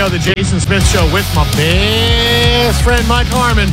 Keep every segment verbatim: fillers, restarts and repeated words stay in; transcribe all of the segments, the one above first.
Radio, the Jason Smith Show with my best friend, Mike Harmon.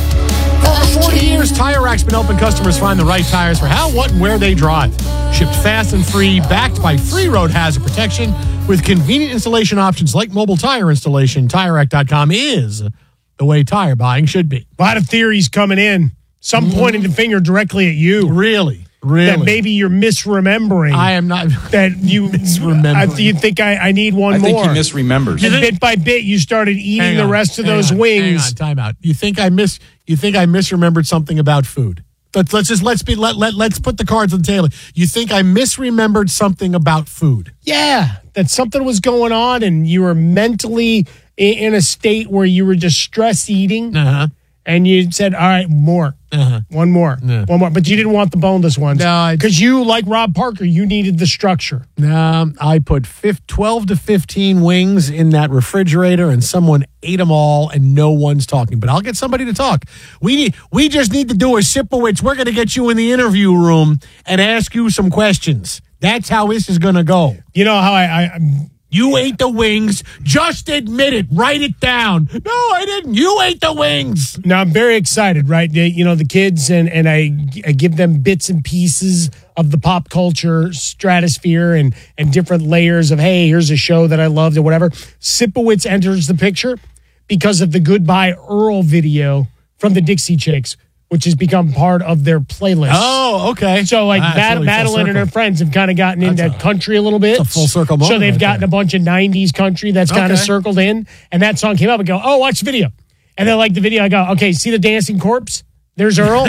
For over forty years, Tire Rack's been helping customers find the right tires for how, what, and where they drive. Shipped fast and free, backed by free road hazard protection with convenient installation options like mobile tire installation. Tire Rack dot com is the way tire buying should be. A lot of theories coming in. Some mm. pointing the finger directly at you. Really? Really? That maybe you're misremembering. I am not. That you misremembering. I, you think I, I need one I more. I think he misremembers. And bit by bit, you started eating the rest of those on, wings. Hang on, time out. You think I miss? You think I misremembered something about food? Let's let's just let's be let let let's put the cards on the table. You think I misremembered something about food? Yeah, that something was going on, and you were mentally in a state where you were just stress eating. Uh huh. And you said, all right, more. Uh-huh. One more. Yeah. One more. But you didn't want the boneless ones. No. Because you, like Rob Parker, you needed the structure. Um, I put twelve to fifteen wings in that refrigerator, and someone ate them all, and no one's talking. But I'll get somebody to talk. We need, we just need to do a Sipowicz. We're going to get you in the interview room and ask you some questions. That's how this is going to go. You know how I... I I'm, You ate the wings. Just admit it. Write it down. No, I didn't. You ate the wings. Now, I'm very excited, right? They, you know, the kids, and, and I, I give them bits and pieces of the pop culture stratosphere and, and different layers of, hey, here's a show that I loved or whatever. Sipowicz enters the picture because of the Goodbye Earl video from the Dixie Chicks, which has become part of their playlist. Oh, okay. So, like, ah, Mad- really Madeline and her friends have kind of gotten into a, country a little bit. It's a full circle moment. So they've right gotten there. a bunch of nineties country that's kind of Okay. circled in. And that song came up and go, oh, watch the video. And then, like, the video, I go, okay, see the dancing corpse? There's Earl.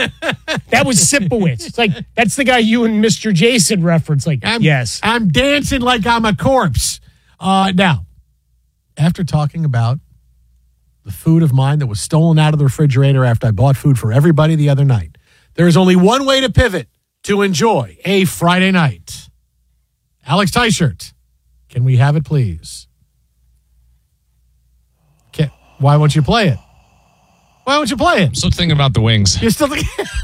That was Sipowicz. It's like, that's the guy you and Mister Jason reference. Like, I'm, yes. I'm dancing like I'm a corpse. Uh, now, after talking about the food of mine that was stolen out of the refrigerator after I bought food for everybody the other night, there is only one way to pivot to enjoy a Friday night. Alex Tyshirt, can we have it, please? Can, why won't you play it? Why won't you play it? Still thinking about the wings. You're still thinking.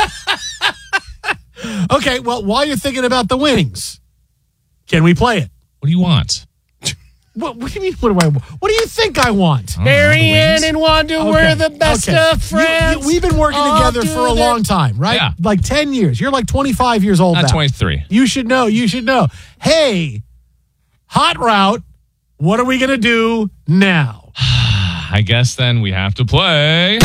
Okay, well, while you're thinking about the wings, can we play it? What do you want? What, what do you mean? What do I? What do you think I want? I don't know, the Marianne wings? and Wanda Okay, were the best okay. of friends. You- you- we've been working all together through for a their- long time, right? Yeah. Like ten years. You're like twenty-five years old Not now. twenty-three. You should know. You should know. Hey, hot route. What are we going to do now? I guess then we have to play.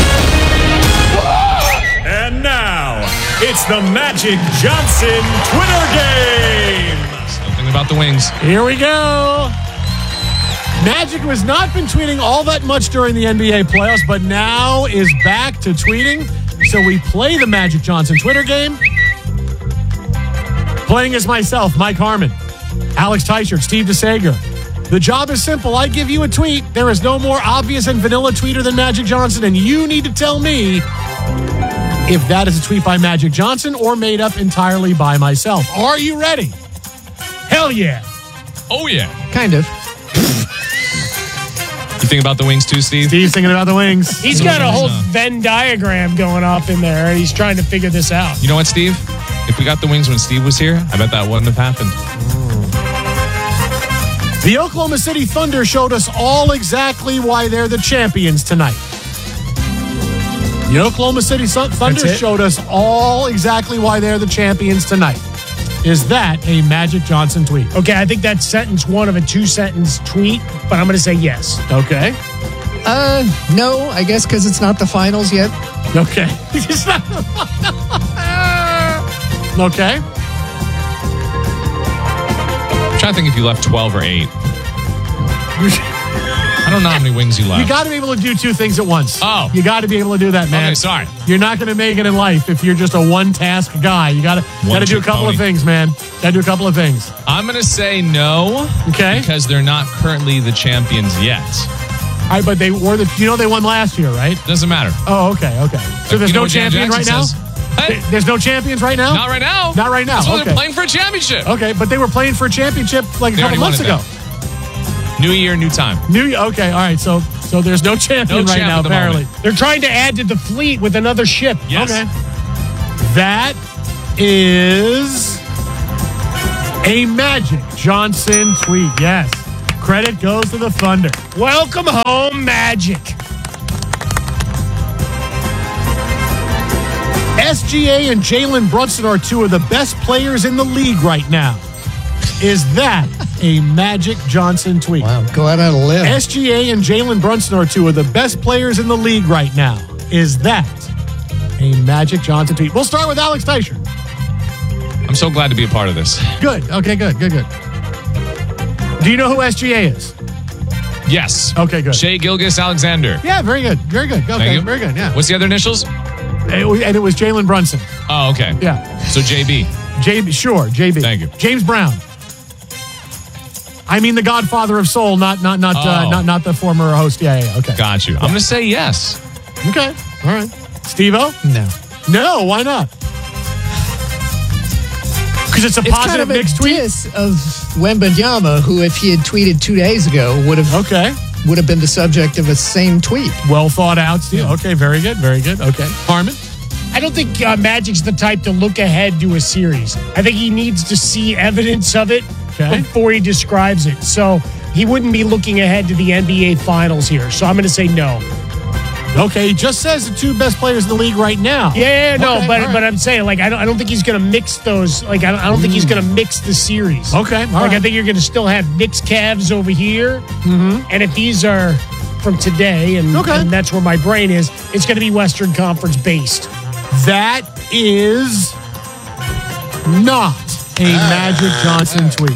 And now, it's the Magic Johnson Twitter game. Still thinking about the wings. Here we go. Magic has not been tweeting all that much during the N B A playoffs, but now is back to tweeting. So we play the Magic Johnson Twitter game. Playing as myself, Mike Harmon, Alex Tyshirt, Steve DeSager. The job is simple. I give you a tweet. There is no more obvious and vanilla tweeter than Magic Johnson, and you need to tell me if that is a tweet by Magic Johnson or made up entirely by myself. Are you ready? Hell yeah. Oh, yeah. Kind of. You think about the wings too, Steve? Steve's thinking about the wings. He's got a whole Venn diagram going up in there, and he's trying to figure this out. You know what, Steve? If we got the wings when Steve was here, I bet that wouldn't have happened. The Oklahoma City Thunder showed us all exactly why they're the champions tonight. The Oklahoma City Thunder it? showed us all exactly why they're the champions tonight. Is that a Magic Johnson tweet? Okay, I think that's sentence one of a two-sentence tweet, but I'm going to say yes. Okay. Uh, no, I guess because it's not the finals yet. Okay. It's not- okay. I'm trying to think if you left twelve or eight. I don't know how many wings you left. You got to be able to do two things at once. Oh. You got to be able to do that, man. Okay, sorry. You're not going to make it in life if you're just a one-task guy. You got to got to do a trick couple pony. of things, man. Got to do a couple of things. I'm going to say no. Okay. Because they're not currently the champions yet. All right, but they were the. You know they won last year, right? Doesn't matter. Oh, okay, okay. So You there's know no what Janet champion right Jackson now. says? Hey, There- There's no champions right now. not right now. Not right now. That's why Okay. they're playing for a championship. Okay, but they were playing for a championship like a They couple already months won ago. it New year, new time. New. Okay, all right. So so there's no champion No right champ now. at the Apparently. moment. They're trying to add to the fleet with another ship. Yes. Okay. That is a Magic Johnson tweet. Yes. Credit goes to the Thunder. Welcome home, Magic. S G A and Jalen Brunson are two of the best players in the league right now. Is that a Magic Johnson tweet? Wow, go out on a limb. S G A and Jalen Brunson are two of the best players in the league right now. Is that a Magic Johnson tweet? We'll start with Alex Teicher. I'm so glad to be a part of this. Good. Okay, good, good, good. Do you know who S G A is? Yes. Okay, good. Shea Gilgeous Alexander. Yeah, very good. Very good. Okay, Thank you. very good. Yeah. What's the other initials? And it was Jalen Brunson. Oh, okay. Yeah. So J B. J B, sure, J B. Thank you. James Brown. I mean the Godfather of Soul, not not not uh, Oh. not not the former host. Yeah, yeah, yeah. Okay. Got you. I'm going to say yes. Okay. All right. Steve-O? No. No, why not? Because it's a It's positive kind of a mixed tweet. diss of Wembanyama, who, if he had tweeted two days ago, would have Okay. would have been the subject of a same tweet. Well thought out, Steve. Okay, very good, very good. Okay. Harmon? I don't think uh, Magic's the type to look ahead to a series. I think he needs to see evidence of it Okay. before he describes it. So he wouldn't be looking ahead to the N B A Finals here. So I'm going to say no. Okay, he just says the two best players in the league right now. Yeah, no, Okay, but all right. but I'm saying like I don't I don't think he's going to mix those. Like I don't, I don't think he's going to mix the series. Okay, all like I right. think you're going to still have Knicks Cavs over here, mm-hmm. and if these are from today, and, Okay. and that's where my brain is, it's going to be Western Conference based. That is not a Magic Johnson tweet.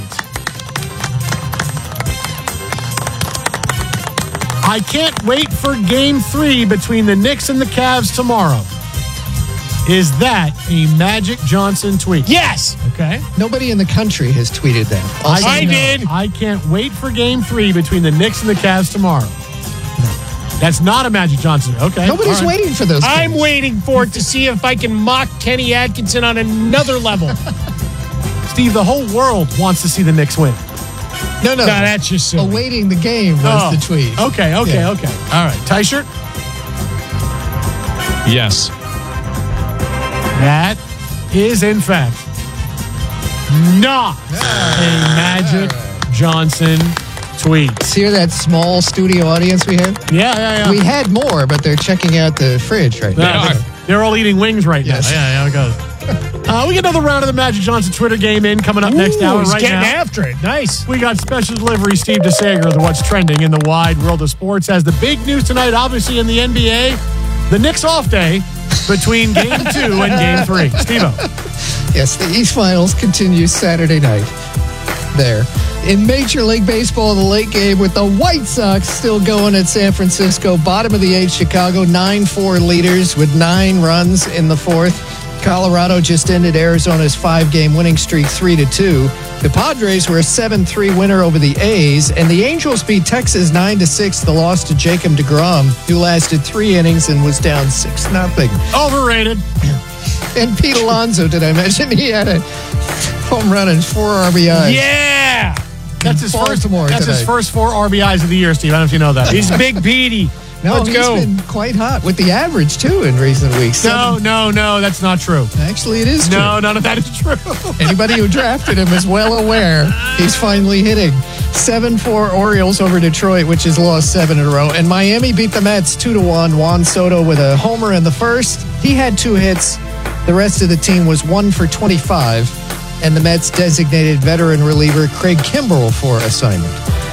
I can't wait for game three between the Knicks and the Cavs tomorrow. Is that a Magic Johnson tweet? Yes, Okay. Nobody in the country has tweeted that. Also, I know. did. I can't wait for game three between the Knicks and the Cavs tomorrow. That's not a Magic Johnson. Okay. Nobody's all right. waiting for those. I'm things. waiting for it to see if I can mock Kenny Atkinson on another level. no, Steve, the whole world wants to see the Knicks win. No, no. that's just silly. Awaiting the game was Oh, the tweet. Okay, okay, Yeah. okay. All right. Teicher? Yes. That is, in fact, not a Magic Johnson tweet. See that small studio audience we had? Yeah, yeah, yeah. We had more, but they're checking out the fridge right now. Yeah, are. they're, they're all eating wings right Yes. now. Yeah, yeah, it goes. Uh, we get another round of the Magic Johnson Twitter game in coming up next Ooh, hour he's right getting now. after it. Nice. We got special delivery Steve DeSager, the what's trending in the wide world of sports. As the big news tonight, obviously in the N B A, the Knicks off day between game two and game three. Steve-O. Yes, the East Finals continues Saturday night. There. In Major League Baseball, the late game with the White Sox still going at San Francisco. Bottom of the eighth, Chicago, nine four leaders with nine runs in the fourth. Colorado just ended Arizona's five-game winning streak three to two. The Padres were a seven three winner over the A's, and the Angels beat Texas nine to six, the loss to Jacob deGrom, who lasted three innings and was down six nothing. Overrated. And Pete Alonso, did I mention he had a home run and four R B Is? Yeah. That's his Baltimore first. That's his tonight. first four R B Is of the year, Steve. I don't know if you know that. He's Big Beatty. No, Let's he's go. been quite hot with the average too in recent weeks. No, Seven- no, no, that's not true. Actually, it is true. No, none of that is true. Anybody who drafted him is well aware he's finally hitting. seven four Orioles over Detroit, which has lost seven in a row. And Miami beat the Mets two to one. Juan Soto with a homer in the first. He had two hits. The rest of the team was one for twenty-five. And the Mets designated veteran reliever Craig Kimbrell for assignment.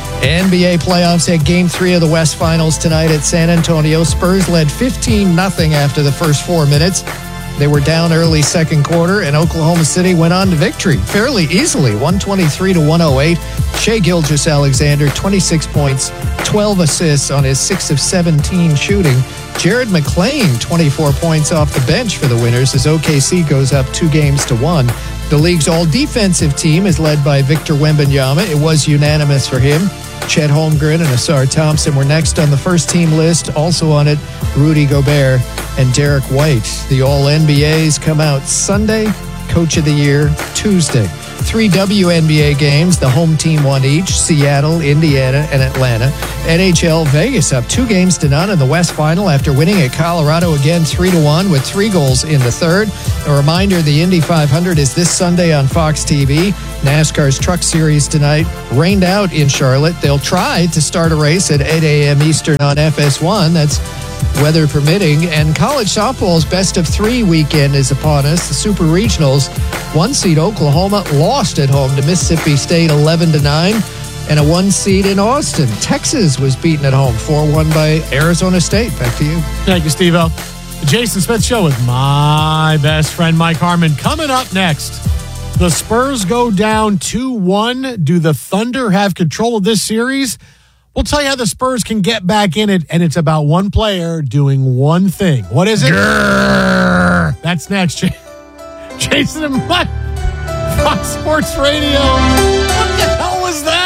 N B A playoffs had game three of the West Finals tonight at San Antonio. Spurs led fifteen nothing after the first four minutes. They were down early second quarter, and Oklahoma City went on to victory fairly easily, one twenty-three to one oh eight. Shea Gilgeous Alexander, twenty-six points, twelve assists on his six of seventeen shooting. Jared McClain, twenty-four points off the bench for the winners as O K C goes up two games to one. The league's all-defensive team is led by Victor Wembanyama. It was unanimous for him. Chet Holmgren and Asar Thompson were next on the first-team list. Also on it, Rudy Gobert and Derek White. The All-N B As come out Sunday. Coach of the Year Tuesday. Three W N B A games, the home team won each, Seattle, Indiana, and Atlanta. N H L Vegas up two games to none in the West Final after winning at Colorado again three to one with three goals in the third. A reminder, the Indy five hundred is this Sunday on Fox T V. NASCAR's Truck Series tonight rained out in Charlotte. They'll try to start a race at eight a.m. Eastern on F S one. That's weather permitting. And college softball's best of three weekend is upon us. The Super Regionals, one seed Oklahoma lost at home to Mississippi State eleven to nine. And a one seed in Austin, Texas, was beaten at home four one by Arizona State. Back to you. Thank you, Steve-O. The Jason Smith Show with my best friend, Mike Harmon. Coming up next, the Spurs go down two one. Do the Thunder have control of this series? We'll tell you how the Spurs can get back in it, and it's about one player doing one thing. What is it? Grrr. That's next. Jason and Mike, Fox Sports Radio. What the hell was that?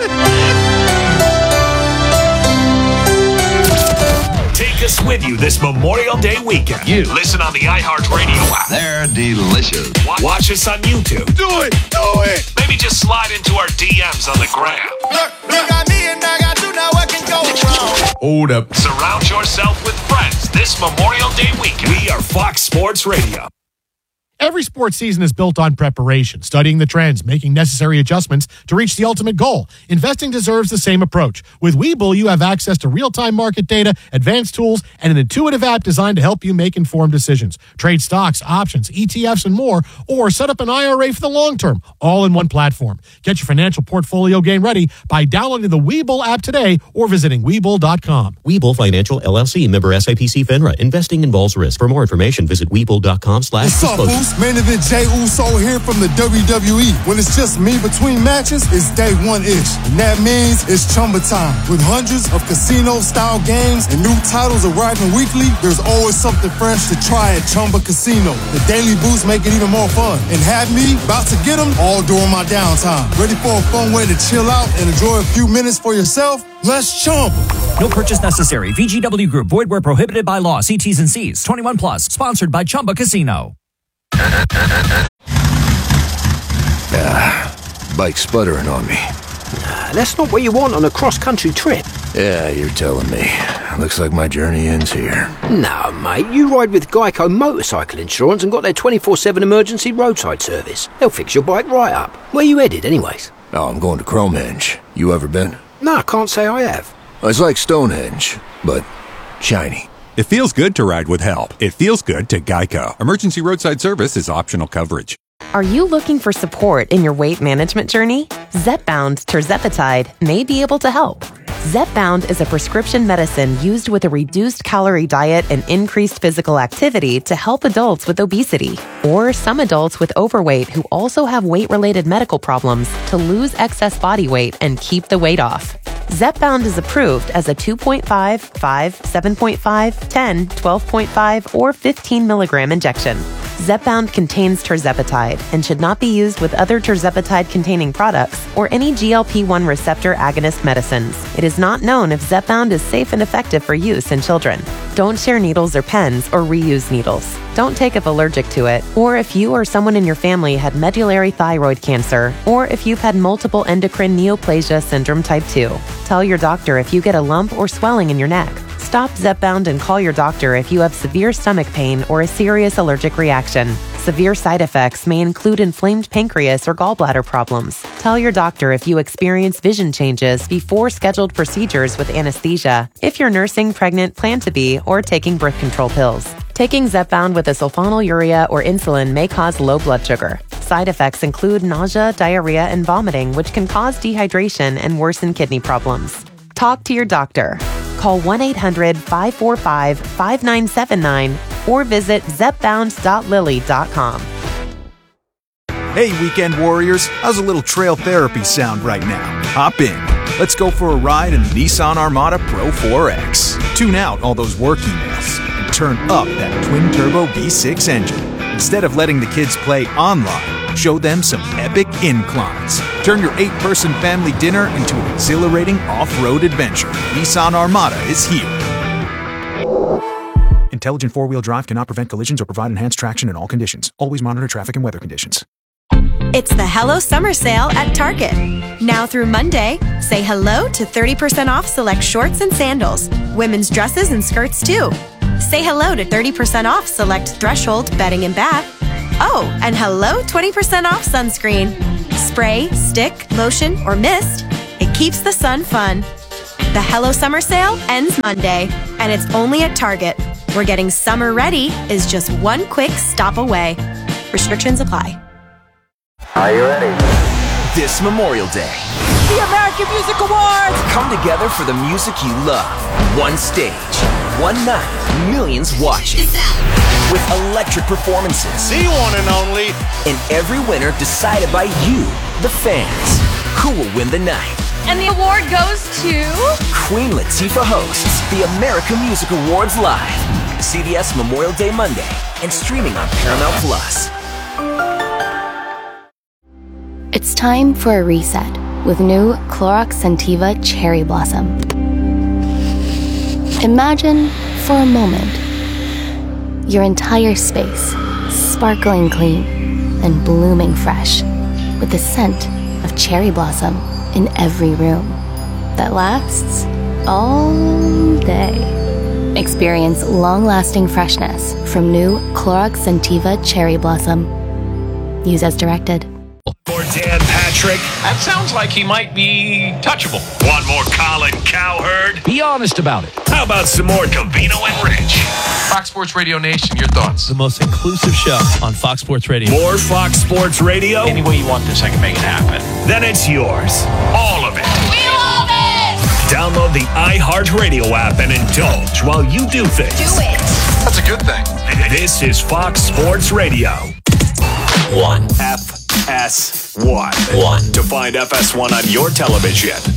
Take us with you this Memorial Day weekend. You listen on the iHeartRadio app. They're delicious. Watch us on YouTube. Do it, do it. Maybe just slide into our D Ms on the gram. Look, look at me and I got you, now what can go wrong? Hold up. Surround yourself with friends this Memorial Day weekend. We are Fox Sports Radio. Every sports season is built on preparation, studying the trends, making necessary adjustments to reach the ultimate goal. Investing deserves the same approach. With Webull, you have access to real-time market data, advanced tools, and an intuitive app designed to help you make informed decisions. Trade stocks, options, E T Fs, and more, or set up an I R A for the long term, all in one platform. Get your financial portfolio game ready by downloading the Webull app today or visiting Webull dot com. Webull Financial, L L C, member S I P C FINRA. Investing involves risk. For more information, visit Webull dot com slash disclosure. Main event Jey Uso here from the W W E. When it's just me between matches, it's day one-ish. And that means it's Chumba time. With hundreds of casino-style games and new titles arriving weekly, there's always something fresh to try at Chumba Casino. The daily boosts make it even more fun. And have me about to get them all during my downtime. Ready for a fun way to chill out and enjoy a few minutes for yourself? Let's Chumba. No purchase necessary. V G W Group. Void where prohibited by law. See T's and C's. twenty-one plus. Sponsored by Chumba Casino. Ah, bike's sputtering on me. Nah, that's not what you want on a cross-country trip. Yeah, you're telling me. Looks like my journey ends here. No, mate, you ride with Geico Motorcycle Insurance and got their twenty-four seven emergency roadside service. They'll fix your bike right up. Where you headed, anyways? Oh, I'm going to Cromehenge. You ever been? No, I can't say I have. It's like Stonehenge, but shiny. It feels good to ride with help. It feels good to Geico. Emergency roadside service is optional coverage. Are you looking for support in your weight management journey? Zepbound Tirzepatide may be able to help. Zepbound is a prescription medicine used with a reduced calorie diet and increased physical activity to help adults with obesity or some adults with overweight who also have weight-related medical problems to lose excess body weight and keep the weight off. Zepbound is approved as a two point five, five, seven point five, ten, twelve point five, or fifteen milligram injection. Zepbound contains tirzepatide and should not be used with other tirzepatide-containing products or any G L P one receptor agonist medicines. It is not known if Zepbound is safe and effective for use in children. Don't share needles or pens or reuse needles. Don't take if allergic to it, or if you or someone in your family had medullary thyroid cancer, or if you've had multiple endocrine neoplasia syndrome type two. Tell your doctor if you get a lump or swelling in your neck. Stop Zepbound and call your doctor if you have severe stomach pain or a serious allergic reaction. Severe side effects may include inflamed pancreas or gallbladder problems. Tell your doctor if you experience vision changes before scheduled procedures with anesthesia, if you're nursing, pregnant, plan to be, or taking birth control pills. Taking Zepbound with a sulfonylurea or insulin may cause low blood sugar. Side effects include nausea, diarrhea, and vomiting, which can cause dehydration and worsen kidney problems. Talk to your doctor. Call one eight hundred, five four five, five nine seven nine or visit zepbound dot lilly dot com. Hey, weekend warriors, how's a little trail therapy sound right now? Hop in. Let's go for a ride in the Nissan Armada Pro four X. Tune out all those work emails and turn up that twin-turbo V six engine. Instead of letting the kids play online, show them some epic inclines. Turn your eight-person family dinner into an exhilarating off-road adventure. Nissan Armada is here. Intelligent four-wheel drive cannot prevent collisions or provide enhanced traction in all conditions. Always monitor traffic and weather conditions. It's the Hello Summer Sale at Target. Now through Monday, say hello to thirty percent off select shorts and sandals, women's dresses and skirts too. Say hello to thirty percent off select Threshold bedding and bath. Oh, and hello twenty percent off sunscreen. Spray, stick, lotion, or mist, it keeps the sun fun. The Hello Summer Sale ends Monday, and it's only at Target, where getting summer ready is just one quick stop away. Restrictions apply. Are you ready? This Memorial Day, The American Music Awards! come together for the music you love. One stage, one night, millions watching. With electric performances. The one and only. And every winner decided by you, the fans. Who will win the night? And the award goes to... Queen Latifah hosts the American Music Awards live. C B S Memorial Day Monday and streaming on Paramount Plus. It's time for a reset with new Clorox Scentiva Cherry Blossom. Imagine for a moment your entire space sparkling clean and blooming fresh with the scent of cherry blossom in every room that lasts all day. Experience long-lasting freshness from new Clorox Scentiva Cherry Blossom. Use as directed. Or Dan Patrick. That sounds like he might be touchable. Want more Colin Cowherd? Be honest about it. How about some more Covino and Rich? Fox Sports Radio Nation, your thoughts? The most inclusive show on Fox Sports Radio. More Fox Sports Radio? Any way you want this, I can make it happen. Then it's yours. All of it. We love it! Download the iHeartRadio app and indulge while you do things. Do it! That's a good thing. This is Fox Sports Radio. One. F S one. One. To find F S one on your television,